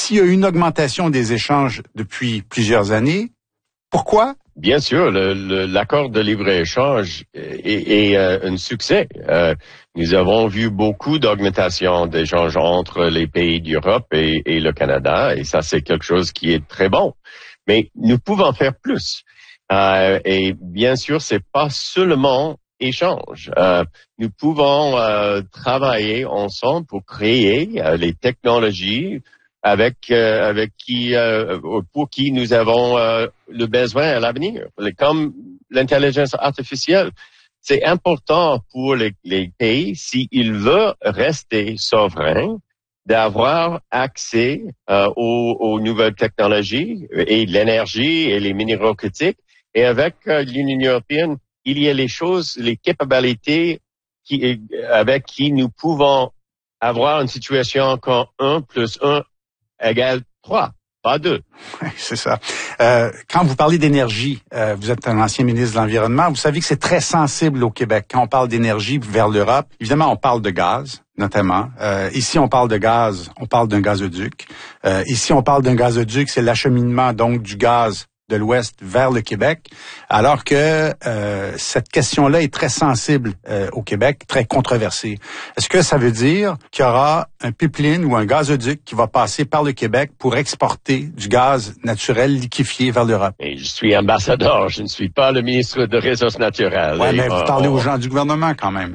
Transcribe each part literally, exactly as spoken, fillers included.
s'il y a eu une augmentation des échanges depuis plusieurs années, pourquoi? Bien sûr, le, le, l'accord de libre-échange est, est euh, un succès. Euh, nous avons vu beaucoup d'augmentation d'échanges entre les pays d'Europe et, et le Canada, et ça, c'est quelque chose qui est très bon. Mais nous pouvons faire plus. Euh, et bien sûr, c'est pas seulement échange. Euh, nous pouvons euh, travailler ensemble pour créer euh, les technologies avec euh, avec qui euh, pour qui nous avons euh, le besoin à l'avenir, comme l'intelligence artificielle. C'est important pour les, les pays, s'ils veulent rester souverains, d'avoir accès euh, aux, aux nouvelles technologies et l'énergie et les minéraux critiques. Et avec euh, l'Union européenne, il y a les choses, les capacités qui, avec qui nous pouvons avoir une situation quand un plus un égale trois, pas deux. Oui, c'est ça. Euh, quand vous parlez d'énergie, euh, vous êtes un ancien ministre de l'Environnement, vous savez que c'est très sensible au Québec. Quand on parle d'énergie vers l'Europe, évidemment, on parle de gaz, notamment. Euh, ici, on parle de gaz, on parle d'un gazoduc. Euh, ici, on parle d'un gazoduc, c'est l'acheminement donc du gaz de l'Ouest vers le Québec, alors que euh, cette question-là est très sensible euh, au Québec, très controversée. Est-ce que ça veut dire qu'il y aura un pipeline ou un gazoduc qui va passer par le Québec pour exporter du gaz naturel liquéfié vers l'Europe? Et je suis ambassadeur, je ne suis pas le ministre des Ressources naturelles. Oui, mais et, vous euh, parlez on... aux gens du gouvernement quand même.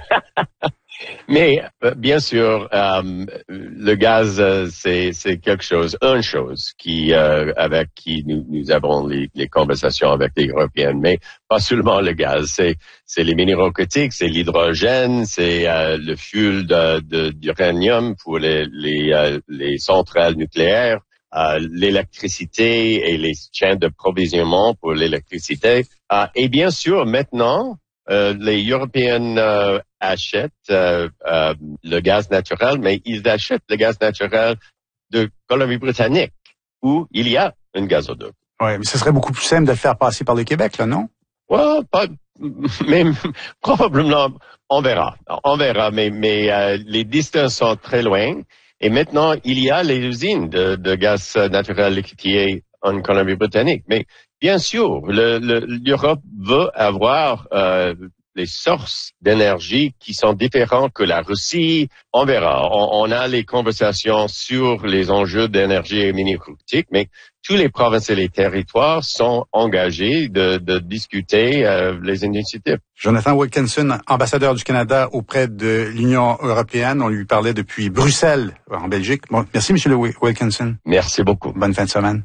Mais euh, bien sûr, euh, le gaz, euh, c'est c'est quelque chose, une chose qui euh, avec qui nous nous avons les, les conversations avec les Européens. Mais pas seulement le gaz, c'est c'est les minéraux critiques, c'est l'hydrogène, c'est euh, le fuel de, de d'uranium pour les les euh, les centrales nucléaires, euh, l'électricité et les chaînes d'approvisionnement pour l'électricité. Euh, et bien sûr, maintenant. Euh, les Européens euh, achètent euh, euh, le gaz naturel, mais ils achètent le gaz naturel de Colombie-Britannique, où il y a un gazoduc. Oui, mais ce serait beaucoup plus simple de le faire passer par le Québec, là, non? Ouais, pas, mais probablement, on verra, on verra, mais mais euh, les distances sont très loin. Et maintenant, il y a les usines de, de gaz naturel liquéfié en Colombie-Britannique, mais bien sûr, le, le, l'Europe veut avoir euh, les sources d'énergie qui sont différentes que la Russie. On verra. On, on a les conversations sur les enjeux d'énergie et mini-critique, mais tous les provinces et les territoires sont engagés de, de discuter euh, les initiatives. Jonathan Wilkinson, ambassadeur du Canada auprès de l'Union européenne. On lui parlait depuis Bruxelles, en Belgique. Bon, merci, M. Wilkinson. Merci beaucoup. Bonne fin de semaine.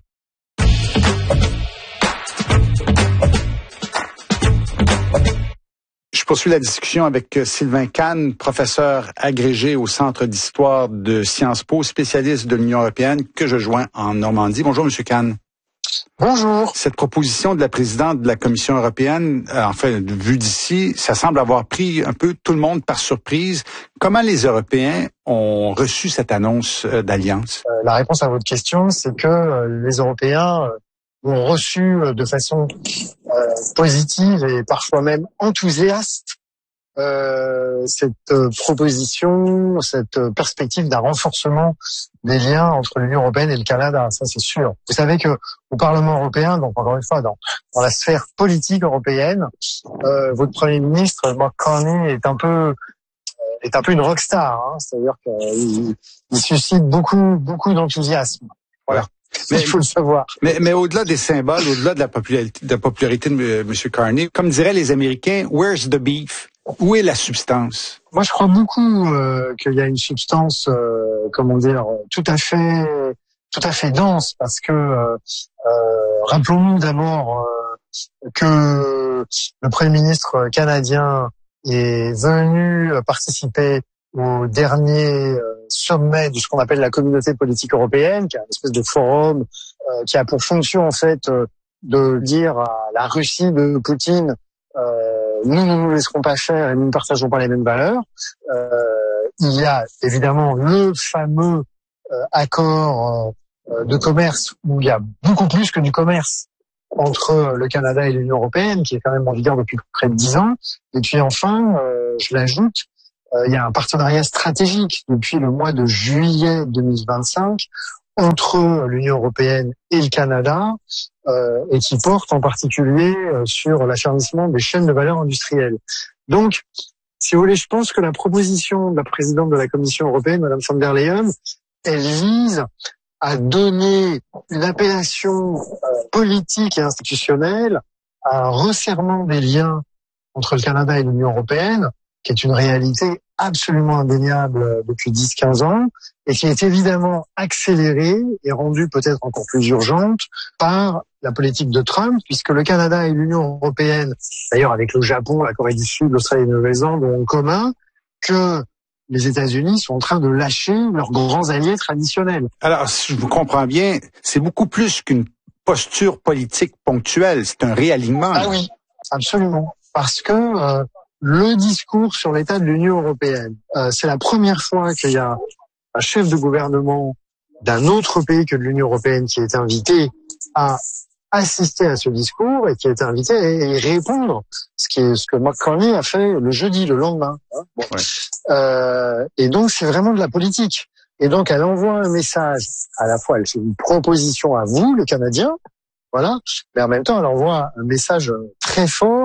Je poursuis la discussion avec Sylvain Cane, professeur agrégé au Centre d'histoire de Sciences Po, spécialiste de l'Union européenne, que je joins en Normandie. Bonjour, M. Cane. Bonjour. Cette proposition de la présidente de la Commission européenne, euh, enfin, vue d'ici, ça semble avoir pris un peu tout le monde par surprise. Comment les Européens ont reçu cette annonce euh, d'alliance? Euh, la réponse à votre question, c'est que euh, les Européens euh, ont reçu euh, de façon euh, positive et parfois même enthousiaste euh, cette euh, proposition, cette euh, perspective d'un renforcement des liens entre l'Union européenne et le Canada, ça c'est sûr. Vous savez que au Parlement européen, donc encore une fois dans, dans la sphère politique européenne, euh, votre Premier ministre Mark Carney est un peu est un peu une rockstar, hein, c'est-à-dire qu'il il suscite beaucoup beaucoup d'enthousiasme. Voilà. Mais il faut le savoir. Mais, mais au-delà des symboles, au-delà de la popularité de, la popularité de M. Carney, comme diraient les Américains, where's the beef? Où est la substance? Moi, je crois beaucoup euh, qu'il y a une substance, euh, comment dire, tout à fait, tout à fait dense, parce que euh, euh, rappelons-nous d'abord euh, que le Premier ministre canadien est venu participer au dernier euh, sommet de ce qu'on appelle la communauté politique européenne, qui est une espèce de forum euh, qui a pour fonction en fait euh, de dire à la Russie de Poutine euh, nous ne nous laisserons pas faire et nous ne partageons pas les mêmes valeurs. Euh, il y a évidemment le fameux euh, accord euh, de commerce où il y a beaucoup plus que du commerce entre le Canada et l'Union européenne, qui est quand même en vigueur depuis près de dix ans. Et puis enfin, euh, je l'ajoute, euh, il y a un partenariat stratégique depuis le mois de juillet deux mille vingt-cinq entre l'Union européenne et le Canada, euh, et qui porte en particulier euh, sur l'affermissement des chaînes de valeur industrielles. Donc, si vous voulez, je pense que la proposition de la présidente de la Commission européenne, Madame von der Leyen, elle vise à donner une appellation euh, politique et institutionnelle à un resserrement des liens entre le Canada et l'Union européenne, qui est une réalité absolument indéniable depuis dix à quinze ans, et qui est évidemment accélérée et rendue peut-être encore plus urgente par la politique de Trump, puisque le Canada et l'Union européenne, d'ailleurs avec le Japon, la Corée du Sud, l'Australie et la Nouvelle-Zélande, ont en commun que les États-Unis sont en train de lâcher leurs grands alliés traditionnels. Alors, si je vous comprends bien, c'est beaucoup plus qu'une posture politique ponctuelle, c'est un réalignement. Ah oui, absolument. Parce que euh, le discours sur l'état de l'Union européenne, euh, c'est la première fois qu'il y a un chef de gouvernement d'un autre pays que de l'Union européenne qui est invité à assister à ce discours et qui est invité à y répondre, ce qui est ce que Mark Carney a fait le jeudi, le lendemain. Hein. Bon. Ouais. Euh, et donc c'est vraiment de la politique. Et donc elle envoie un message, à la fois elle fait une proposition à vous, les Canadiens, voilà, mais en même temps elle envoie un message très fort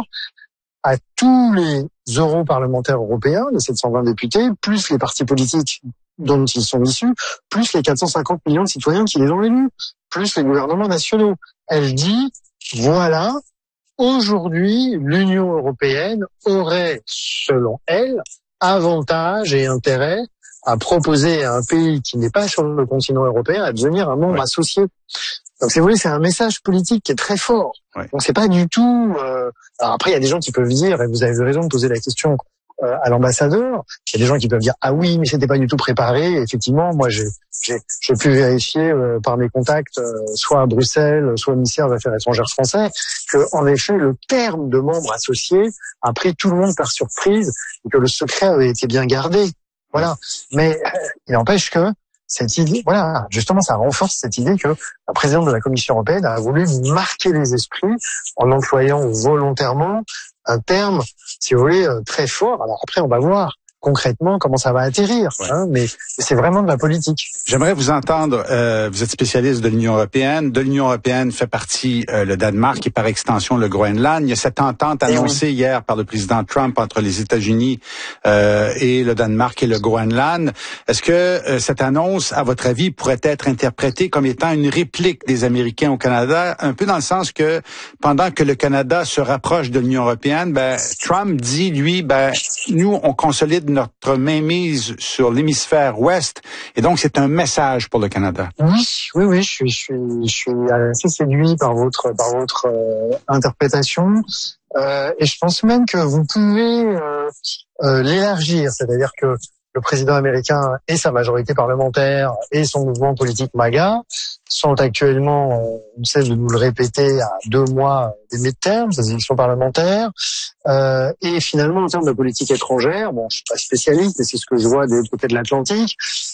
à tous les europarlementaires européens, les sept cent vingt députés, plus les partis politiques dont ils sont issus, plus les quatre cent cinquante millions de citoyens qui les ont élus, plus les gouvernements nationaux. Elle dit, voilà, aujourd'hui, l'Union européenne aurait, selon elle, avantage et intérêt à proposer à un pays qui n'est pas sur le continent européen à devenir un membre ouais. associé. Donc, si vous voulez, c'est un message politique qui est très fort. Ouais. Donc, c'est pas du tout... Euh... Alors après, il y a des gens qui peuvent dire, et vous avez raison de poser la question euh, à l'ambassadeur, il y a des gens qui peuvent dire, ah oui, mais c'était pas du tout préparé. Et effectivement, moi, j'ai, j'ai, j'ai pu vérifier euh, par mes contacts, euh, soit à Bruxelles, soit au ministère des Affaires étrangères français, que en effet, le terme de membre associé a pris tout le monde par surprise et que le secret avait été bien gardé. Voilà. Mais euh, il n'empêche que cette idée, voilà, justement, ça renforce cette idée que la présidente de la Commission européenne a voulu marquer les esprits en employant volontairement un terme, si vous voulez, très fort. Alors après, on va voir concrètement comment ça va atterrir, ouais. hein, mais c'est vraiment de la politique. J'aimerais vous entendre, euh, vous êtes spécialiste de l'Union européenne, de l'Union européenne fait partie euh, le Danemark et par extension le Groenland. Il y a cette entente annoncée oui. hier par le président Trump entre les États-Unis euh, et le Danemark et le Groenland. Est-ce que euh, cette annonce, à votre avis, pourrait être interprétée comme étant une réplique des Américains au Canada, un peu dans le sens que pendant que le Canada se rapproche de l'Union européenne, ben, Trump dit, lui, ben, nous, on consolide notre mainmise sur l'hémisphère ouest, et donc c'est un message pour le Canada. Oui, oui, oui, je suis, je suis, je suis assez séduit par votre, par votre euh, interprétation, euh, et je pense même que vous pouvez euh, euh, l'élargir, c'est-à-dire que le président américain et sa majorité parlementaire et son mouvement politique MAGA sont actuellement, on cesse de nous le répéter, à deux mois des midterms, des élections parlementaires. Euh, et finalement, en termes de politique étrangère, bon, je suis pas spécialiste, mais c'est ce que je vois des deux côtés de l'Atlantique,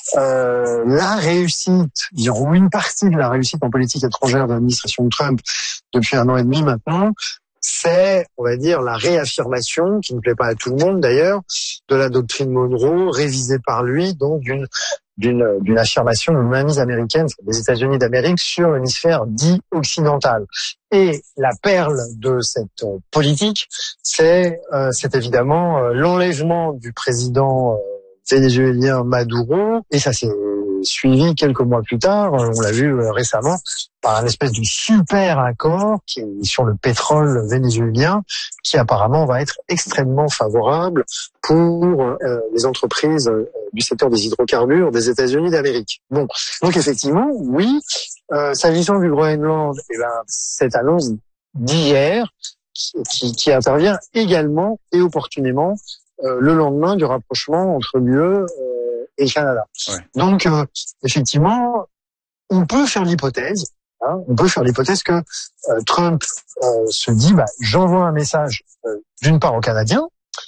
euh, la réussite, disons, une partie de la réussite en politique étrangère de l'administration de Trump depuis un an et demi maintenant, c'est, on va dire, la réaffirmation, qui ne plaît pas à tout le monde d'ailleurs, de la doctrine Monroe, révisée par lui, donc d'une d'une d'une affirmation de mainmise américaine des États-Unis d'Amérique sur l'hémisphère dit occidental. Et la perle de cette euh, politique, c'est euh, c'est évidemment euh, l'enlèvement du président euh, vénézuélien Maduro, et ça s'est suivi quelques mois plus tard, on l'a vu récemment, par un espèce de super accord qui est sur le pétrole vénézuélien, qui apparemment va être extrêmement favorable pour euh, les entreprises euh, du secteur des hydrocarbures des États-Unis d'Amérique. Bon, donc effectivement, oui, euh, s'agissant du Groenland, eh ben, cette annonce d'hier qui, qui, qui intervient également et opportunément euh, le lendemain du rapprochement entre l'U E euh, et le Canada. Ouais. Donc, euh, effectivement, on peut faire l'hypothèse, hein, on peut faire l'hypothèse que euh, Trump euh, se dit, bah, j'envoie un message euh, d'une part aux Canadiens,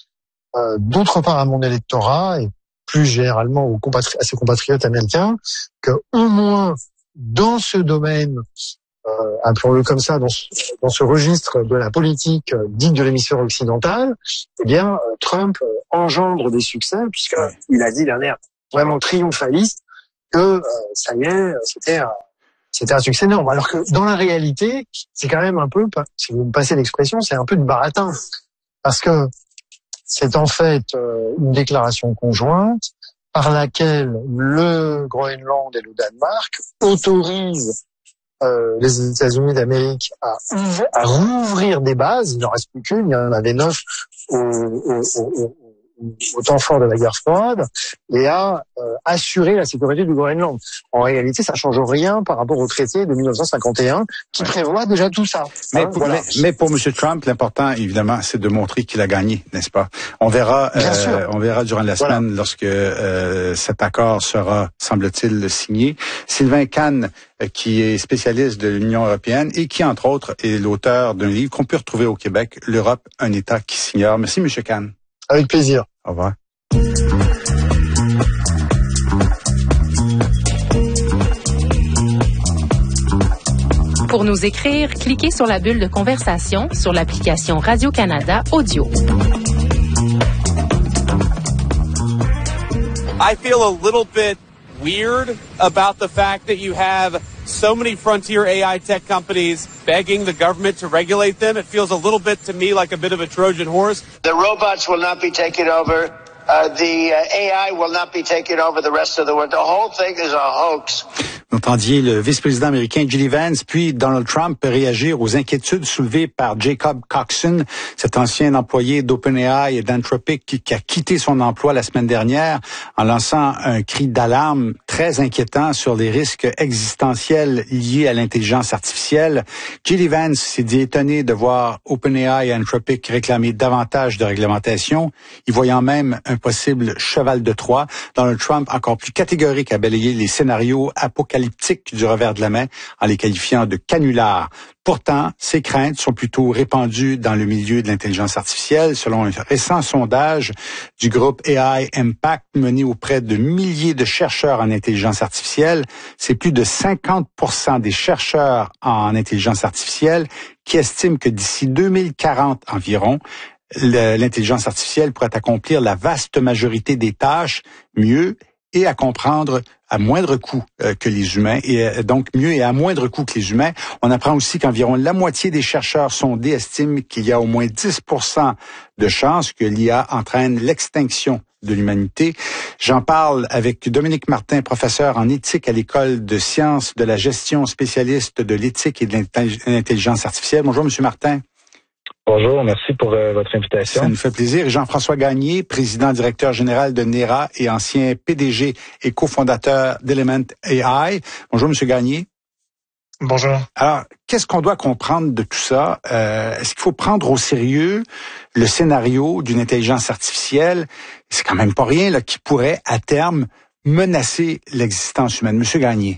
euh, d'autre part à mon électorat et plus généralement aux compatri- à ses compatriotes américains, que au moins dans ce domaine, euh, appelons-le comme ça, dans ce, dans ce registre de la politique euh, dite de l'hémisphère occidental, eh bien, euh, Trump euh, engendre des succès, puisqu'il a dit d'un air vraiment triomphaliste, que euh, ça y est, c'était un, c'était un succès énorme. Alors que dans la réalité, c'est quand même un peu, si vous me passez l'expression, c'est un peu du baratin. Parce que c'est en fait euh, une déclaration conjointe par laquelle le Groenland et le Danemark autorisent euh, les États-Unis d'Amérique à, à rouvrir des bases. Il n'en reste plus qu'une, il y en avait neuf au, au, au, au temps fort de la guerre froide, et à euh, assurer la sécurité du Groenland. En réalité, ça change rien par rapport au traité de dix-neuf cent cinquante et un qui ouais. prévoit déjà tout ça. Mais, hein, pour, voilà. mais, mais pour M. Trump, l'important, évidemment, c'est de montrer qu'il a gagné, n'est-ce pas? On verra, euh, on verra durant la semaine voilà. lorsque euh, cet accord sera, semble-t-il, signé. Sylvain Kahn, euh, qui est spécialiste de l'Union européenne et qui, entre autres, est l'auteur d'un livre qu'on peut retrouver au Québec, L'Europe, un État qui s'ignore. Merci, M. Kahn. Avec plaisir. Au revoir. Pour nous écrire, cliquez sur la bulle de conversation sur l'application Radio-Canada Audio. I feel a little bit weird about the fact that you have so many frontier A I tech companies begging the government to regulate them. It feels a little bit to me like a bit of a Trojan horse. The robots will not be taken over. Uh, the uh, A I will not be taken over the rest of the world. The whole thing is a hoax. Vous entendiez le vice-président américain J D Vance puis Donald Trump réagir aux inquiétudes soulevées par Jacob Coxon, cet ancien employé d'OpenAI et d'Anthropic qui, qui a quitté son emploi la semaine dernière en lançant un cri d'alarme très inquiétant sur les risques existentiels liés à l'intelligence artificielle. J D Vance s'est dit étonné de voir OpenAI et Anthropic réclamer davantage de réglementation, y voyant même un possible cheval de Troie. Donald Trump, encore plus catégorique, a balayé les scénarios apocalyptiques du revers de la main en les qualifiant de canulars. Pourtant, ces craintes sont plutôt répandues dans le milieu de l'intelligence artificielle. Selon un récent sondage du groupe A I Impact mené auprès de milliers de chercheurs en intelligence artificielle, c'est plus de cinquante pour cent des chercheurs en intelligence artificielle qui estiment que d'ici deux mille quarante environ, l'intelligence artificielle pourrait accomplir la vaste majorité des tâches mieux et à comprendre à moindre coût euh, que les humains, et euh, donc mieux et à moindre coût que les humains. On apprend aussi qu'environ la moitié des chercheurs sondés estiment qu'il y a au moins dix pour cent de chances que l'I A entraîne l'extinction de l'humanité. J'en parle avec Dominique Martin, professeur en éthique à l'École de sciences de la gestion, spécialiste de l'éthique et de l'intelligence artificielle. Bonjour, Monsieur Martin. Bonjour, merci pour euh, votre invitation. Ça nous fait plaisir. Jean-François Gagné, président directeur général de Nera et ancien P D G et cofondateur d'Element A I. Bonjour, Monsieur Gagné. Bonjour. Alors, qu'est-ce qu'on doit comprendre de tout ça? Euh, est-ce qu'il faut prendre au sérieux le scénario d'une intelligence artificielle? C'est quand même pas rien là qui pourrait, à terme, menacer l'existence humaine. Monsieur Gagné.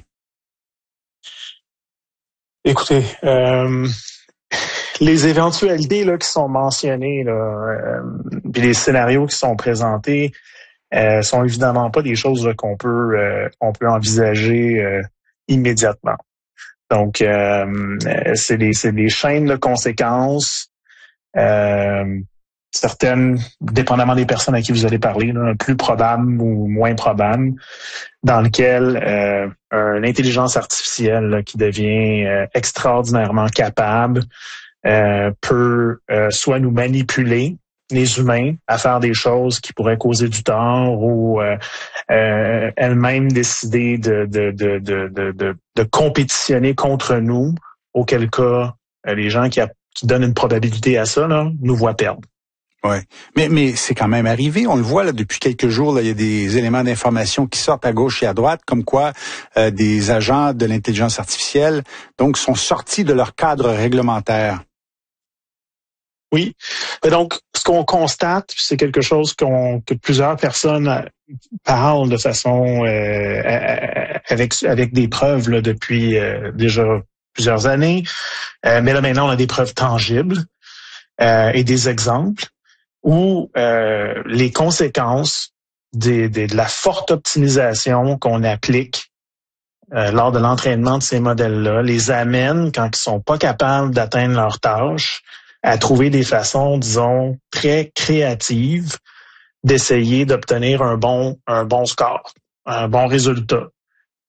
Écoutez, euh... les éventualités là qui sont mentionnées, là, euh, puis les scénarios qui sont présentés, euh, sont évidemment pas des choses là, qu'on peut euh, on peut envisager euh, immédiatement. Donc, euh, c'est des c'est des chaînes de conséquences, euh, certaines, dépendamment des personnes à qui vous allez parler, là, plus probables ou moins probables, dans lesquelles euh, une intelligence artificielle là, qui devient euh, extraordinairement capable Euh, peut euh, soit nous manipuler, les humains, à faire des choses qui pourraient causer du tort ou euh, euh, elle-même décider de, de, de, de, de, de, de compétitionner contre nous, auquel cas euh, les gens qui, a, qui donnent une probabilité à ça là, nous voient perdre. Ouais, mais mais c'est quand même arrivé. On le voit là depuis quelques jours. Là, il y a des éléments d'information qui sortent à gauche et à droite, comme quoi euh, des agents de l'intelligence artificielle donc sont sortis de leur cadre réglementaire. Oui. Et donc, ce qu'on constate, c'est quelque chose qu'on, que plusieurs personnes parlent de façon euh, avec avec des preuves là, depuis euh, déjà plusieurs années. Euh, mais là maintenant, on a des preuves tangibles euh, et des exemples où euh, les conséquences des, des, de la forte optimisation qu'on applique euh, lors de l'entraînement de ces modèles-là les amènent, quand ils sont pas capables d'atteindre leurs tâches, à trouver des façons, disons, très créatives d'essayer d'obtenir un bon un bon score, un bon résultat.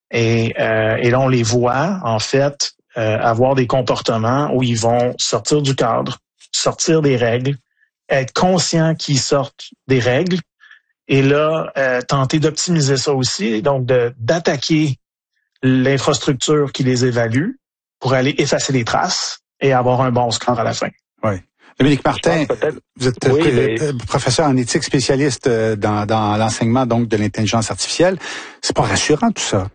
Et, euh, et là, on les voit, en fait, euh, avoir des comportements où ils vont sortir du cadre, sortir des règles, être conscients qu'ils sortent des règles, et là, euh, tenter d'optimiser ça aussi, donc de d'attaquer l'infrastructure qui les évalue pour aller effacer les traces et avoir un bon score à la fin. Oui. Dominique Martin, vous êtes oui, pré- mais... professeur en éthique spécialiste dans, dans l'enseignement donc de l'intelligence artificielle. C'est pas rassurant tout ça.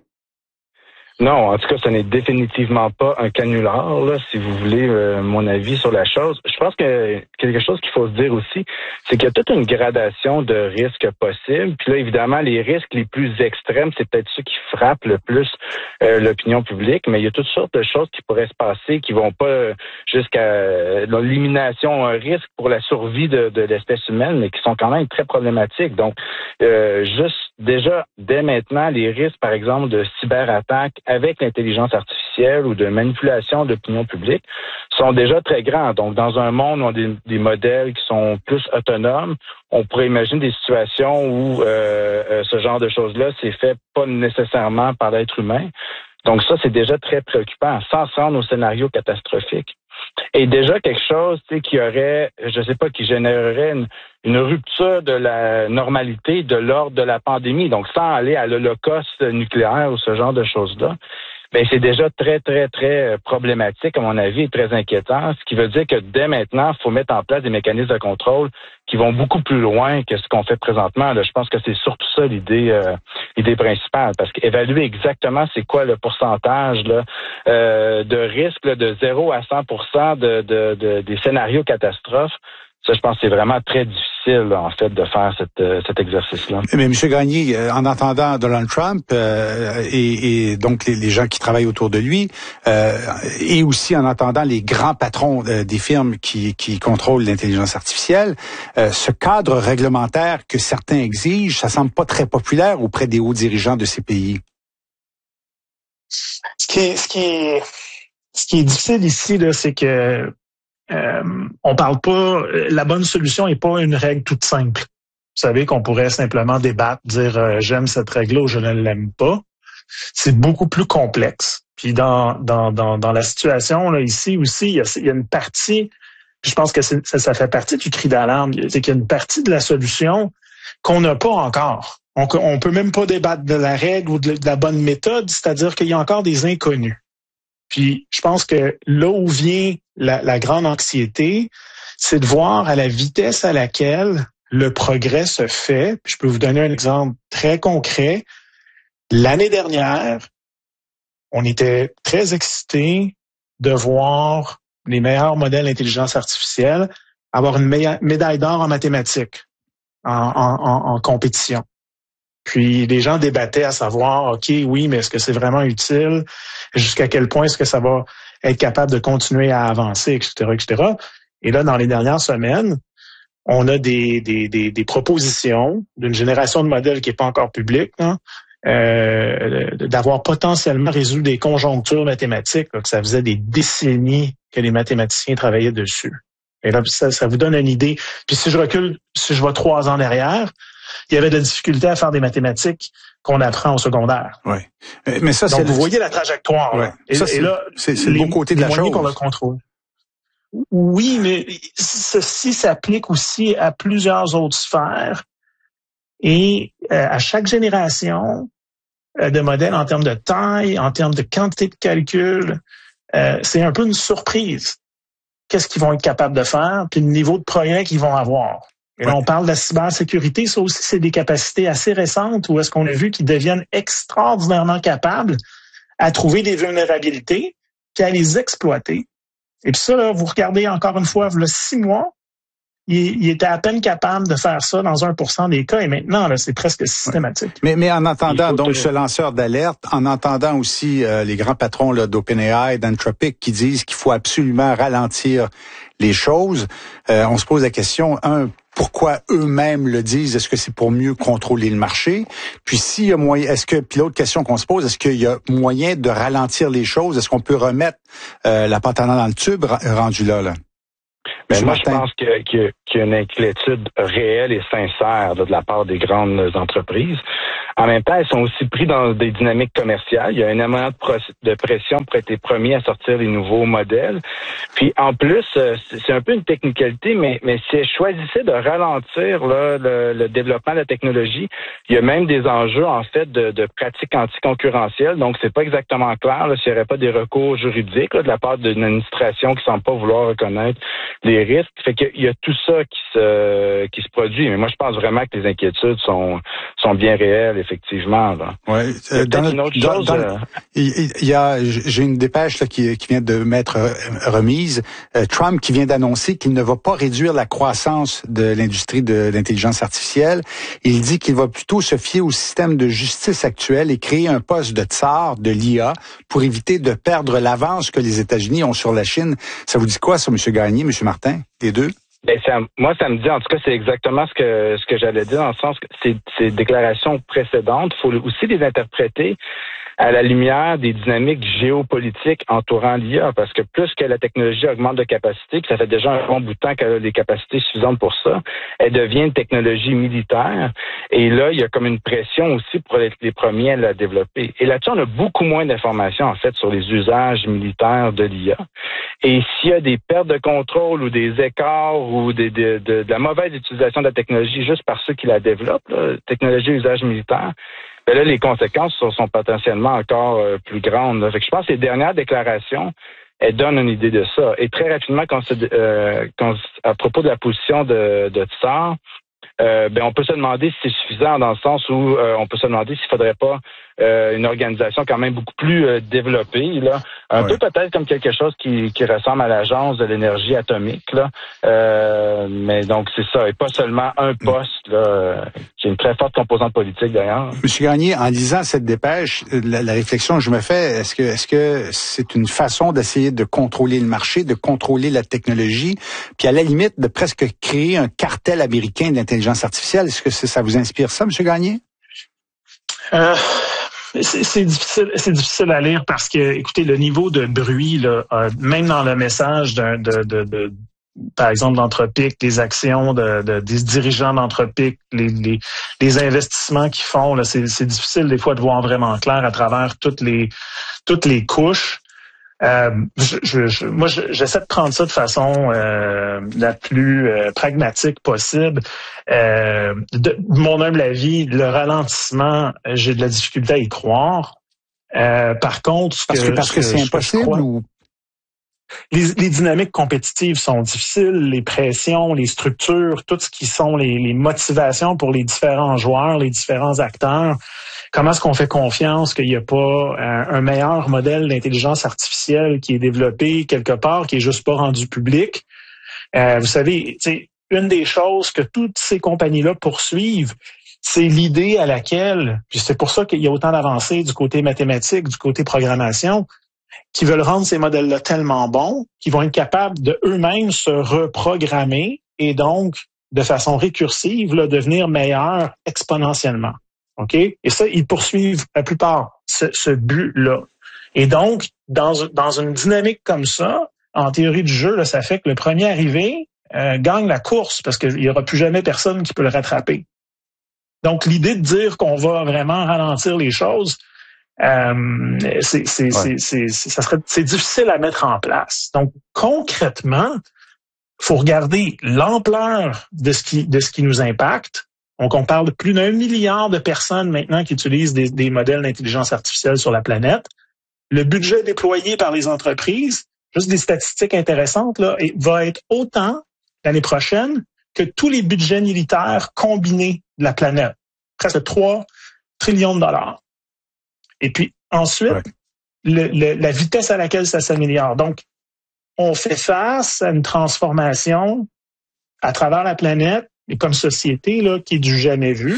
Non, en tout cas, ce n'est définitivement pas un canular, là, si vous voulez euh, mon avis sur la chose. Je pense que quelque chose qu'il faut se dire aussi, c'est qu'il y a toute une gradation de risques possibles. Puis là, évidemment, les risques les plus extrêmes, c'est peut-être ceux qui frappent le plus euh, l'opinion publique, mais il y a toutes sortes de choses qui pourraient se passer qui vont pas jusqu'à l'élimination, un risque pour la survie de, de l'espèce humaine, mais qui sont quand même très problématiques. Donc, euh, juste déjà, dès maintenant, les risques, par exemple, de cyberattaques avec l'intelligence artificielle ou de manipulation de l'opinion publique sont déjà très grands. Donc, dans un monde où on a des, des modèles qui sont plus autonomes, on pourrait imaginer des situations où euh, euh, ce genre de choses-là c'est fait pas nécessairement par l'être humain. Donc ça, c'est déjà très préoccupant, sans se rendre au scénario catastrophique. Et déjà quelque chose, tu sais, qui aurait, je sais pas, qui générerait une, une rupture de la normalité, de l'ordre de la pandémie, donc sans aller à l'holocauste nucléaire ou ce genre de choses-là. Ben c'est déjà très, très, très problématique, à mon avis, et très inquiétant, ce qui veut dire que dès maintenant, il faut mettre en place des mécanismes de contrôle qui vont beaucoup plus loin que ce qu'on fait présentement. Là, je pense que c'est surtout ça l'idée euh, l'idée principale, parce qu'évaluer exactement c'est quoi le pourcentage là, euh, de risque là, de zéro à cent pour cent de, de, de, des scénarios catastrophes, ça, je pense que c'est vraiment très difficile, en fait, de faire cette, euh, cet exercice-là. Mais M. Gagné, euh, en entendant Donald Trump euh, et, et donc les, les gens qui travaillent autour de lui, euh, et aussi en entendant les grands patrons euh, des firmes qui, qui contrôlent l'intelligence artificielle, euh, ce cadre réglementaire que certains exigent, ça semble pas très populaire auprès des hauts dirigeants de ces pays. Ce qui est, ce qui est, ce qui est difficile ici, là, c'est que Euh, on parle pas, la bonne solution n'est pas une règle toute simple. Vous savez qu'on pourrait simplement débattre, dire euh, j'aime cette règle-là ou je ne l'aime pas. C'est beaucoup plus complexe. Puis dans dans dans, dans la situation là ici aussi, il y a, il y a une partie, puis je pense que c'est, ça, ça fait partie du cri d'alarme, c'est qu'il y a une partie de la solution qu'on n'a pas encore. On, on peut même pas débattre de la règle ou de, de la bonne méthode, c'est-à-dire qu'il y a encore des inconnus. Puis, je pense que là où vient la, la grande anxiété, c'est de voir à la vitesse à laquelle le progrès se fait. Puis je peux vous donner un exemple très concret. L'année dernière, on était très excités de voir les meilleurs modèles d'intelligence artificielle avoir une médaille d'or en mathématiques, en, en, en compétition. Puis les gens débattaient à savoir, OK, oui, mais est-ce que c'est vraiment utile? Jusqu'à quel point est-ce que ça va être capable de continuer à avancer, et cetera, et cetera. Et là, dans les dernières semaines, on a des, des, des, des propositions d'une génération de modèles qui n'est pas encore publique, hein, euh, d'avoir potentiellement résolu des conjonctures mathématiques, là, que ça faisait des décennies que les mathématiciens travaillaient dessus. Et là, ça, ça vous donne une idée. Puis si je recule, si je vais trois ans derrière, il y avait de la difficulté à faire des mathématiques qu'on apprend au secondaire. Oui. Mais ça, donc, c'est vous le... voyez la trajectoire. Ouais. Là. Et, ça, c'est, et là, c'est, c'est le beau côté de la chose. qu'on le contrôle. Oui, mais ceci s'applique aussi à plusieurs autres sphères. Et euh, à chaque génération euh, de modèles en termes de taille, en termes de quantité de calcul, euh, c'est un peu une surprise. Qu'est-ce qu'ils vont être capables de faire, puis le niveau de progrès qu'ils vont avoir. Et là, on parle de la cybersécurité. Ça aussi, c'est des capacités assez récentes où est-ce qu'on a vu qu'ils deviennent extraordinairement capables à trouver des vulnérabilités puis à les exploiter. Et puis ça, là, vous regardez encore une fois, il y a six mois, il, il était à peine capable de faire ça dans un pour cent des cas. Et maintenant, là, c'est presque systématique. Mais, mais en entendant donc te... ce lanceur d'alerte, en entendant aussi euh, les grands patrons là, d'OpenAI, d'Anthropic qui disent qu'il faut absolument ralentir les choses, euh, on se pose la question, un, pourquoi eux-mêmes le disent? Est-ce que c'est pour mieux contrôler le marché? Puis s'il y a moyen, est-ce que, puis l'autre question qu'on se pose, est-ce qu'il y a moyen de ralentir les choses? Est-ce qu'on peut remettre euh, la patente dans le tube rendu là, là? Mais moi, Martin. je pense que, que, qu'il y a une inquiétude réelle et sincère là, de la part des grandes entreprises. En même temps, elles sont aussi pris dans des dynamiques commerciales. Il y a énormément de, pro- de pression pour être les premiers à sortir les nouveaux modèles. Puis en plus, c'est un peu une technicalité, mais, mais si elles choisissaient de ralentir là, le, le développement de la technologie, il y a même des enjeux en fait de, de pratiques anticoncurrentielles. Donc, c'est pas exactement clair là, s'il n'y aurait pas des recours juridiques là, de la part d'une administration qui semble pas vouloir reconnaître les risques. Fait qu'il y a tout ça qui se qui se produit. Mais moi, je pense vraiment que les inquiétudes sont sont bien réelles, effectivement. Là. Ouais. Euh, dans une autre dans, chose. Dans, euh... il, il y a, j'ai une dépêche là qui, qui vient de m'être remise. Euh, Trump qui vient d'annoncer qu'il ne va pas réduire la croissance de l'industrie de l'intelligence artificielle. Il dit qu'il va plutôt se fier au système de justice actuel et créer un poste de tsar de l'I A pour éviter de perdre l'avance que les États-Unis ont sur la Chine. Ça vous dit quoi, ça, M. Gagné, M. Martin, les deux? Ben ça, moi, ça me dit, en tout cas, c'est exactement ce que ce que j'allais dire, dans le sens que ces, ces déclarations précédentes, il faut aussi les interpréter à la lumière des dynamiques géopolitiques entourant l'I A, parce que plus que la technologie augmente de capacité, puis ça fait déjà un bon bout de temps qu'elle a des capacités suffisantes pour ça, elle devient une technologie militaire, et là, il y a comme une pression aussi pour être les premiers à la développer. Et là-dessus, on a beaucoup moins d'informations, en fait, sur les usages militaires de l'I A. Et s'il y a des pertes de contrôle ou des écarts ou des, de, de, de la mauvaise utilisation de la technologie juste par ceux qui la développent, là, technologie et usage militaire, ben là, les conséquences sont, sont potentiellement encore euh, plus grandes. Là. Fait que je pense que les dernières déclarations, elles donnent une idée de ça. Et très rapidement, quand euh, quand, à propos de la position de, de Tsar, euh, ben on peut se demander si c'est suffisant dans le sens où euh, on peut se demander s'il faudrait pas euh, une organisation quand même beaucoup plus euh, développée, là, un ouais. peu peut-être comme quelque chose qui, qui ressemble à l'agence de l'énergie atomique, là. Euh, mais donc c'est ça, et pas seulement un poste là, euh, qui a une très forte composante politique d'ailleurs. Monsieur Gagné, en lisant cette dépêche, la, la réflexion que je me fais, est-ce que est-ce que c'est une façon d'essayer de contrôler le marché, de contrôler la technologie, puis à la limite de presque créer un cartel américain de l'intelligence artificielle? Est-ce que c'est, ça vous inspire ça, Monsieur Gagné? Euh... C'est, c'est difficile, c'est difficile à lire parce que, écoutez, le niveau de bruit, là, euh, même dans le message d'un, de, de, de, par exemple, d'Anthropic, les actions de, de, des dirigeants d'Anthropic, les, les, les investissements qu'ils font, là, c'est, c'est difficile des fois de voir vraiment clair à travers toutes les, toutes les couches. Euh, je, je, je, moi, je, j'essaie de prendre ça de façon euh, la plus euh, pragmatique possible. Euh, de mon humble avis, le ralentissement, j'ai de la difficulté à y croire. Euh, par contre, ce parce que, que parce que, que c'est impossible crois, ou les, les dynamiques compétitives sont difficiles, les pressions, les structures, tout ce qui sont les, les motivations pour les différents joueurs, les différents acteurs. Comment est-ce qu'on fait confiance qu'il n'y a pas un, un meilleur modèle d'intelligence artificielle qui est développé quelque part, qui est juste pas rendu public? Euh, vous savez, une des choses que toutes ces compagnies-là poursuivent, c'est l'idée à laquelle, puis c'est pour ça qu'il y a autant d'avancées du côté mathématique, du côté programmation, qui veulent rendre ces modèles-là tellement bons qu'ils vont être capables de eux-mêmes se reprogrammer et donc, de façon récursive, là, devenir meilleurs exponentiellement. OK? Et ça, ils poursuivent la plupart ce, ce but-là. Et donc, dans, dans une dynamique comme ça, en théorie du jeu, là, ça fait que le premier arrivé euh, gagne la course parce qu'il n'y aura plus jamais personne qui peut le rattraper. Donc, l'idée de dire qu'on va vraiment ralentir les choses, euh, c'est, c'est, ouais. c'est, c'est, c'est, ça serait, c'est difficile à mettre en place. Donc, concrètement, il faut regarder l'ampleur de ce qui, de ce qui nous impacte. Donc, on parle de plus d'un milliard de personnes maintenant qui utilisent des, des modèles d'intelligence artificielle sur la planète. Le budget déployé par les entreprises, juste des statistiques intéressantes, là, va être autant l'année prochaine que tous les budgets militaires combinés de la planète. Presque trois trillions de dollars. Et puis, ensuite, ouais. le, le, la vitesse à laquelle ça s'améliore. Donc, on fait face à une transformation à travers la planète et comme société là, qui est du jamais vu.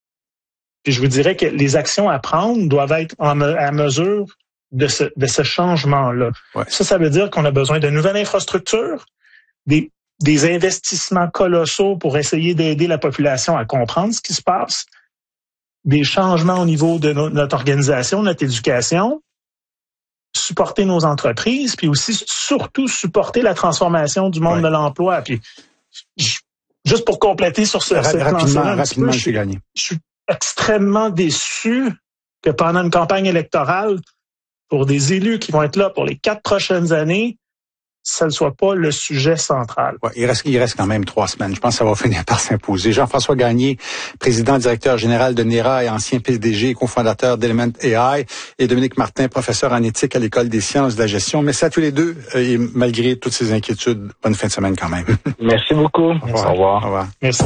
Puis je vous dirais que les actions à prendre doivent être en, à mesure de ce, de ce changement-là. Ouais. Ça, ça veut dire qu'on a besoin de nouvelles infrastructures, des, des investissements colossaux pour essayer d'aider la population à comprendre ce qui se passe, des changements au niveau de no, notre organisation, notre éducation, supporter nos entreprises, puis aussi surtout supporter la transformation du monde ouais. de l'emploi. Puis juste pour compléter sur ce, cette lancée-là, rapidement, je suis gagné. Je suis extrêmement déçu que pendant une campagne électorale, pour des élus qui vont être là pour les quatre prochaines années, ça ne soit pas le sujet central. Ouais, il reste, il reste quand même trois semaines. Je pense que ça va finir par s'imposer. Jean-François Gagné, président directeur général de Nera et ancien P D G et cofondateur d'Element A I, et Dominique Martin, professeur en éthique à l'École des sciences de la gestion. Merci à tous les deux, et malgré toutes ces inquiétudes, bonne fin de semaine quand même. Merci beaucoup. Au revoir. Au revoir. Au revoir. Merci.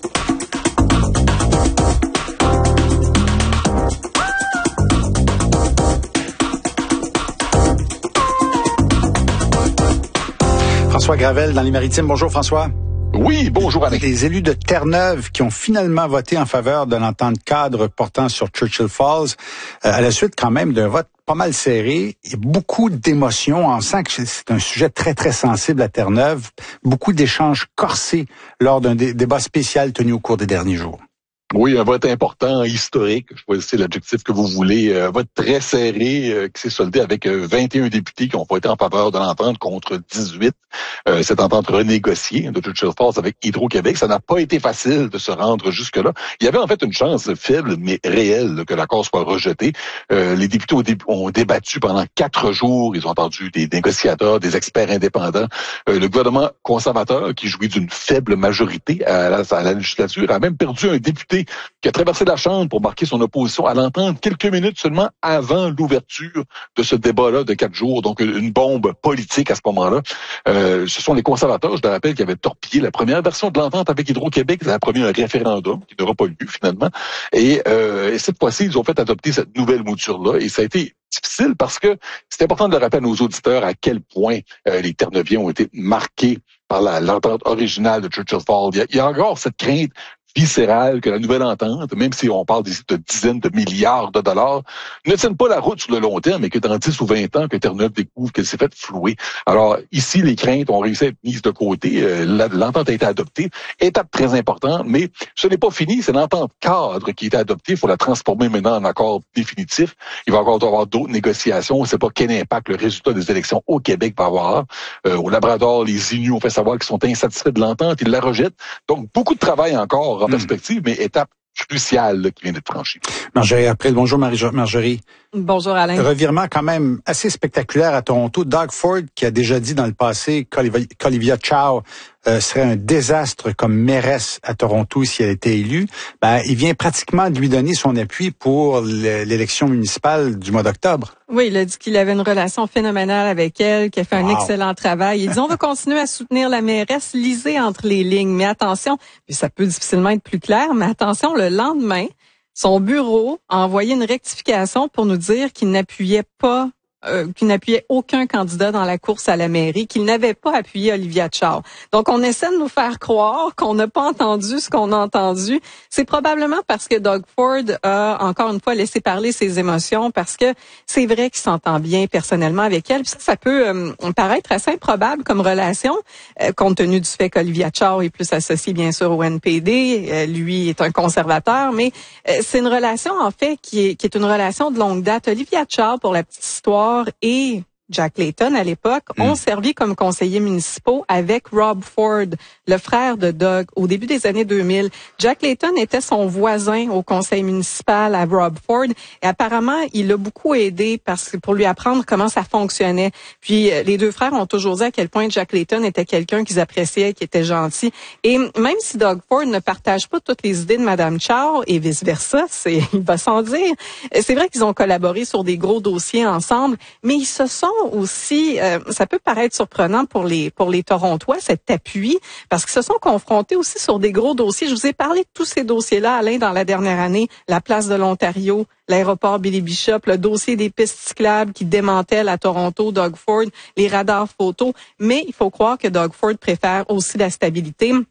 François Gravel dans les Maritimes. Bonjour François. Oui, bonjour Alain. Les élus de Terre-Neuve qui ont finalement voté en faveur de l'entente cadre portant sur Churchill Falls, euh, à la suite quand même d'un vote pas mal serré, il y a beaucoup d'émotions. On sent que c'est un sujet très, très sensible à Terre-Neuve. Beaucoup d'échanges corsés lors d'un dé- débat spécial tenu au cours des derniers jours. Oui, un vote important, historique, choisissez l'adjectif que vous voulez, un vote très serré euh, qui s'est soldé avec euh, vingt et un députés qui ont voté en faveur de l'entente contre dix-huit. Euh, cette entente renégociée de Churchill Falls avec Hydro-Québec, ça n'a pas été facile de se rendre jusque-là. Il y avait en fait une chance faible mais réelle là, que l'accord soit rejeté. Euh, les députés ont, dé- ont débattu pendant quatre jours, ils ont entendu des négociateurs, des experts indépendants. Euh, le gouvernement conservateur, qui jouit d'une faible majorité à la, à la législature, a même perdu un député qui a traversé la Chambre pour marquer son opposition à l'entente quelques minutes seulement avant l'ouverture de ce débat-là de quatre jours. Donc, une bombe politique à ce moment-là. Euh, ce sont les conservateurs, je le rappelle, qui avaient torpillé la première version de l'entente avec Hydro-Québec. Ils avaient promis un référendum qui n'aura pas lieu, finalement. Et, euh, et cette fois-ci, ils ont fait adopter cette nouvelle mouture-là. Et ça a été difficile parce que c'est important de le rappeler à nos auditeurs à quel point euh, les Terre-Neuviens ont été marqués par la, l'entente originale de Churchill Falls. Il y a, il y a encore cette crainte viscérale que la nouvelle entente, même si on parle de dizaines de milliards de dollars, ne tienne pas la route sur le long terme et que dans dix ou vingt ans, que Terre-Neuve découvre qu'elle s'est faite flouer. Alors, ici, les craintes ont réussi à être mises de côté. Euh, l'entente a été adoptée. Étape très importante, mais ce n'est pas fini. C'est l'entente cadre qui a été adoptée. Il faut la transformer maintenant en accord définitif. Il va encore y avoir d'autres négociations. On ne sait pas quel impact le résultat des élections au Québec va avoir. Euh, au Labrador, les Inuits ont fait savoir qu'ils sont insatisfaits de l'entente. Ils la rejettent. Donc, beaucoup de travail encore en perspective, mais étape cruciale là, qui vient d'être franchie. Marjorie, après le bonjour Marjorie. Bonjour Alain. Revirement quand même assez spectaculaire à Toronto. Doug Ford, qui a déjà dit dans le passé qu'Olivia Chow euh, serait un désastre comme mairesse à Toronto si elle était élue, ben, il vient pratiquement de lui donner son appui pour l'élection municipale du mois d'octobre. Oui, il a dit qu'il avait une relation phénoménale avec elle, qu'il a fait wow. un excellent travail. Il dit on va continuer à soutenir la mairesse, lisez entre les lignes. Mais attention, puis ça peut difficilement être plus clair, mais attention, le lendemain, son bureau a envoyé une rectification pour nous dire qu'il n'appuyait pas, euh, qu'il n'appuyait aucun candidat dans la course à la mairie, qu'il n'avait pas appuyé Olivia Chow. Donc, on essaie de nous faire croire qu'on n'a pas entendu ce qu'on a entendu. C'est probablement parce que Doug Ford a, encore une fois, laissé parler ses émotions, parce que c'est vrai qu'il s'entend bien personnellement avec elle. Puis ça, ça peut euh, paraître assez improbable comme relation, euh, compte tenu du fait qu'Olivia Chow est plus associée, bien sûr, au N P D. Euh, lui est un conservateur, mais euh, c'est une relation, en fait, qui est, qui est une relation de longue date. Olivia Chow, pour la petite histoire, et Jack Layton, à l'époque, mm. ont servi comme conseillers municipaux avec Rob Ford, le frère de Doug, au début des années deux mille. Jack Layton était son voisin au conseil municipal à Rob Ford et apparemment, il l'a beaucoup aidé parce que pour lui apprendre comment ça fonctionnait. Puis, les deux frères ont toujours dit à quel point Jack Layton était quelqu'un qu'ils appréciaient, qui était gentil. Et même si Doug Ford ne partage pas toutes les idées de Madame Chow et vice-versa, c'est, il va sans dire, c'est vrai qu'ils ont collaboré sur des gros dossiers ensemble, mais ils se sont aussi, euh, ça peut paraître surprenant pour les pour les Torontois, cet appui, parce qu'ils se sont confrontés aussi sur des gros dossiers. Je vous ai parlé de tous ces dossiers-là, Alain, dans la dernière année, la place de l'Ontario, l'aéroport Billy Bishop, le dossier des pistes cyclables qui démantèlent à Toronto, Doug Ford, les radars photos, mais il faut croire que Doug Ford préfère aussi la stabilité.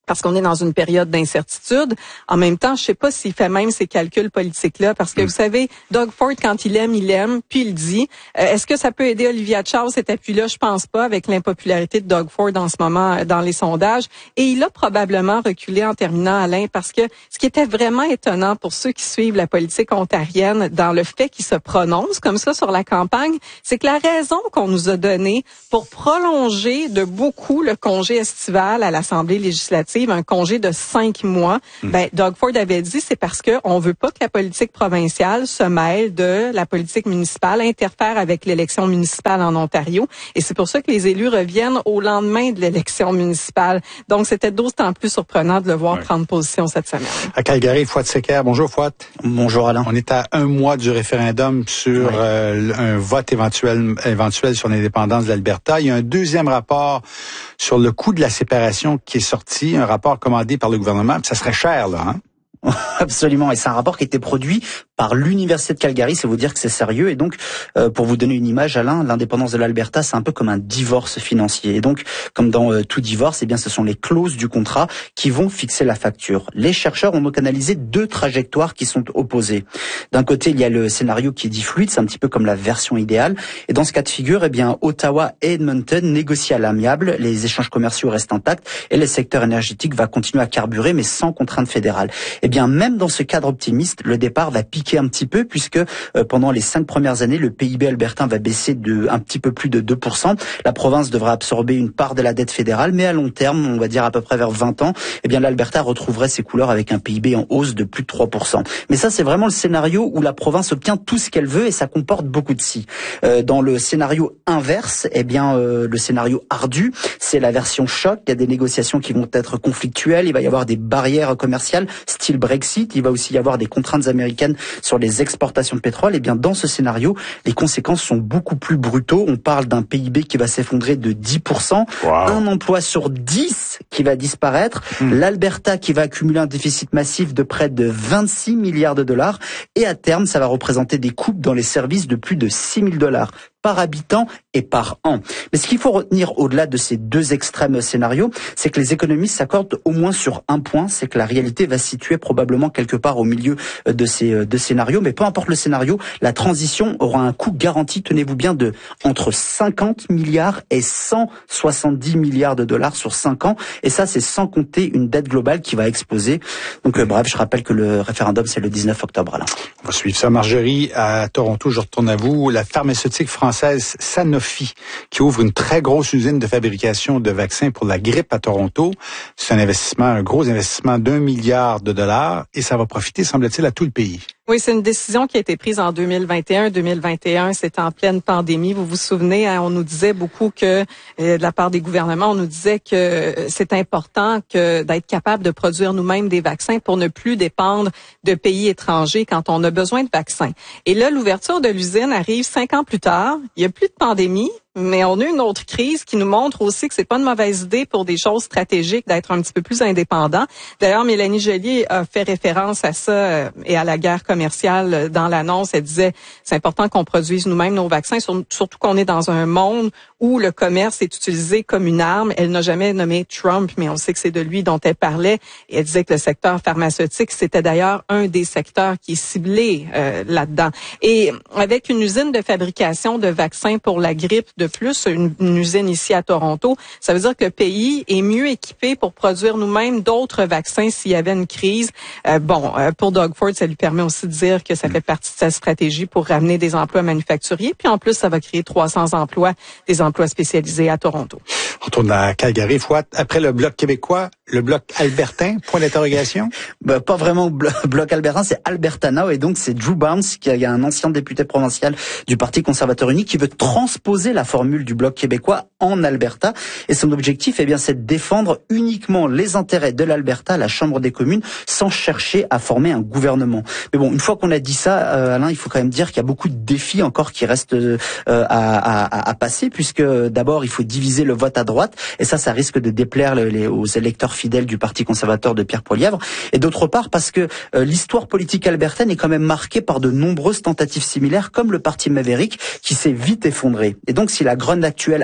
parce qu'on est dans une période d'incertitude. En même temps, je sais pas s'il fait même ces calculs politiques-là, parce que mm. vous savez, Doug Ford, quand il aime, il aime, puis il dit. Euh, est-ce que ça peut aider Olivia Chow, cet appui-là? Je pense pas, avec l'impopularité de Doug Ford en ce moment dans les sondages. Et il a probablement reculé en terminant, Alain, parce que ce qui était vraiment étonnant pour ceux qui suivent la politique ontarienne dans le fait qu'il se prononce comme ça sur la campagne, c'est que la raison qu'on nous a donnée pour prolonger de beaucoup le congé estival à l'Assemblée législative, un congé de cinq mois, mmh. ben Doug Ford avait dit c'est parce que on veut pas que la politique provinciale se mêle de la politique municipale, interfère avec l'élection municipale en Ontario, et c'est pour ça que les élus reviennent au lendemain de l'élection municipale. Donc c'était d'autant plus surprenant de le voir ouais. prendre position cette semaine. À Calgary, Fouad Secker. Bonjour Fouad. Bonjour Alain. On est à un mois du référendum sur oui. euh, un vote éventuel éventuel sur l'indépendance de l'Alberta. Il y a un deuxième rapport sur le coût de la séparation qui est sorti, un rapport commandé par le gouvernement. Ça serait cher, là, hein? Absolument, et c'est un rapport qui a été produit par l'Université de Calgary, c'est vous dire que c'est sérieux. Et donc, euh, pour vous donner une image, Alain, l'indépendance de l'Alberta, c'est un peu comme un divorce financier. Et donc, comme dans euh, tout divorce, eh bien, ce sont les clauses du contrat qui vont fixer la facture. Les chercheurs ont donc analysé deux trajectoires qui sont opposées. D'un côté, il y a le scénario qui est dit fluide, c'est un petit peu comme la version idéale. Et dans ce cas de figure, eh bien, Ottawa et Edmonton négocient à l'amiable, les échanges commerciaux restent intacts et le secteur énergétique va continuer à carburer, mais sans contrainte fédérale. Eh bien, même dans ce cadre optimiste, le départ va piquer un petit peu puisque euh, pendant les cinq premières années, le P I B albertain va baisser de un petit peu plus de deux pour cent. La province devra absorber une part de la dette fédérale, mais à long terme, on va dire à peu près vers vingt ans, eh bien l'Alberta retrouverait ses couleurs avec un P I B en hausse de plus de trois pour cent. Mais ça, c'est vraiment le scénario où la province obtient tout ce qu'elle veut et ça comporte beaucoup de si. Euh, dans le scénario inverse, eh bien euh, le scénario ardu, c'est la version choc. Il y a des négociations qui vont être conflictuelles. Il va y avoir des barrières commerciales, style Brexit. Il va aussi y avoir des contraintes américaines sur les exportations de pétrole. Et bien dans ce scénario, les conséquences sont beaucoup plus brutaux. On parle d'un P I B qui va s'effondrer de dix pour cent, wow. un emploi sur dix qui va disparaître, mmh. l'Alberta qui va accumuler un déficit massif de près de vingt-six milliards de dollars et à terme, ça va représenter des coupes dans les services de plus de six mille dollars par habitant et par an. Mais ce qu'il faut retenir au-delà de ces deux extrêmes scénarios, c'est que les économistes s'accordent au moins sur un point, c'est que la réalité va se situer probablement quelque part au milieu de ces deux scénarios. Mais peu importe le scénario, la transition aura un coût garanti, tenez-vous bien, de entre cinquante milliards et cent soixante-dix milliards de dollars sur cinq ans. Et ça, c'est sans compter une dette globale qui va exploser. Donc euh, bref, je rappelle que le référendum, c'est le dix-neuf octobre. Alain. On va suivre ça. Marjorie, à Toronto, je retourne à vous. La pharmaceutique française Sanofi, qui ouvre une très grosse usine de fabrication de vaccins pour la grippe à Toronto. C'est un investissement, un gros investissement d'un milliard de dollars et ça va profiter, semble-t-il, à tout le pays. Oui, c'est une décision qui a été prise en deux mille vingt et un. deux mille vingt et un, c'était en pleine pandémie. Vous vous souvenez, hein, on nous disait beaucoup que, euh, de la part des gouvernements, on nous disait que c'est important que d'être capable de produire nous-mêmes des vaccins pour ne plus dépendre de pays étrangers quand on a besoin de vaccins. Et là, l'ouverture de l'usine arrive cinq ans plus tard. Il n'y a plus de pandémie. Mais on a une autre crise qui nous montre aussi que c'est pas une mauvaise idée pour des choses stratégiques d'être un petit peu plus indépendant. D'ailleurs, Mélanie Joly a fait référence à ça et à la guerre commerciale dans l'annonce. Elle disait c'est important qu'on produise nous-mêmes nos vaccins, surtout qu'on est dans un monde où le commerce est utilisé comme une arme. Elle n'a jamais nommé Trump, mais on sait que c'est de lui dont elle parlait. Et elle disait que le secteur pharmaceutique, c'était d'ailleurs un des secteurs qui est ciblé euh, là-dedans. Et avec une usine de fabrication de vaccins pour la grippe de plus, une, une usine ici à Toronto, ça veut dire que le pays est mieux équipé pour produire nous-mêmes d'autres vaccins s'il y avait une crise. Euh, bon, euh, pour Doug Ford, ça lui permet aussi de dire que ça fait partie de sa stratégie pour ramener des emplois manufacturiers. Puis en plus, ça va créer trois cents emplois, des emplois spécialisés à Toronto. On retourne à Calgary, Fouad. Après le Bloc québécois, le Bloc albertain, point d'interrogation? Ben, pas vraiment blo- Bloc albertain, c'est Alberta Now. Et donc, c'est Drew Barnes, qui est un ancien député provincial du Parti conservateur unique, qui veut transposer la formule du Bloc québécois en Alberta. Et son objectif, eh bien, c'est de défendre uniquement les intérêts de l'Alberta à la Chambre des communes, sans chercher à former un gouvernement. Mais bon, une fois qu'on a dit ça, euh, Alain, il faut quand même dire qu'il y a beaucoup de défis encore qui restent euh, à, à, à passer, puisque d'abord, il faut diviser le vote à droite, et ça, ça risque de déplaire les, les, aux électeurs fidèles du Parti conservateur de Pierre Poilievre. Et d'autre part, parce que euh, l'histoire politique albertaine est quand même marquée par de nombreuses tentatives similaires, comme le Parti Maverick, qui s'est vite effondré. Et donc, si la grogne actuelle avec le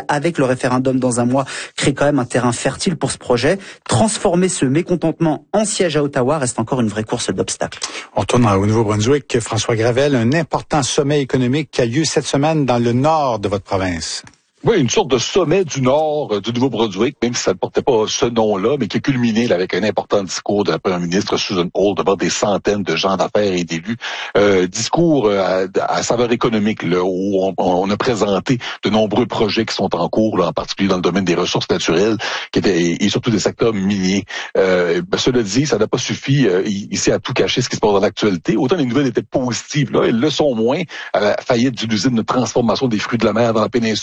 référendum dans un mois crée quand même un terrain fertile pour ce projet. Transformer ce mécontentement en siège à Ottawa reste encore une vraie course d'obstacles. On retourne au Nouveau-Brunswick. François Gravel, un important sommet économique qui a lieu cette semaine dans le nord de votre province. Oui, une sorte de sommet du nord euh, du Nouveau-Brunswick, même si ça ne portait pas ce nom-là, mais qui a culminé là, avec un important discours de la première ministre Susan Hall devant des centaines de gens d'affaires et d'élus. Euh, discours euh, à, à saveur économique, là, où on, on a présenté de nombreux projets qui sont en cours, là, en particulier dans le domaine des ressources naturelles, qui étaient, et surtout des secteurs miniers. Euh, ben, cela dit, ça n'a pas suffi euh, ici à tout cacher ce qui se passe dans l'actualité. Autant les nouvelles étaient positives, là, elles le sont moins à la faillite d'une usine de transformation des fruits de la mer dans la péninsule